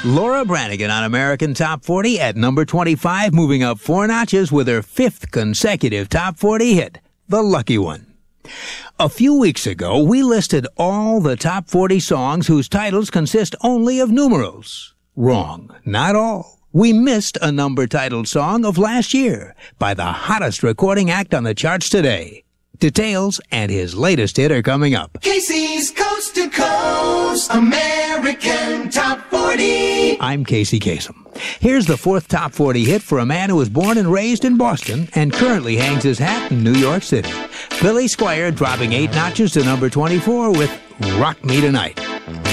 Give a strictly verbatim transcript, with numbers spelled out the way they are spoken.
Laura Branigan on American Top forty at number twenty-five, moving up four notches with her fifth consecutive Top forty hit, The Lucky One. A few weeks ago, we listed all the top forty songs whose titles consist only of numerals. Wrong, not all. We missed a number-titled song of last year by the hottest recording act on the charts today. Details and his latest hit are coming up. Casey's Coast to Coast American Top forty. I'm Casey Kasem. Here's the fourth Top forty hit for a man who was born and raised in Boston and currently hangs his hat in New York City. Billy Squier dropping eight notches to number twenty-four with Rock Me Tonight.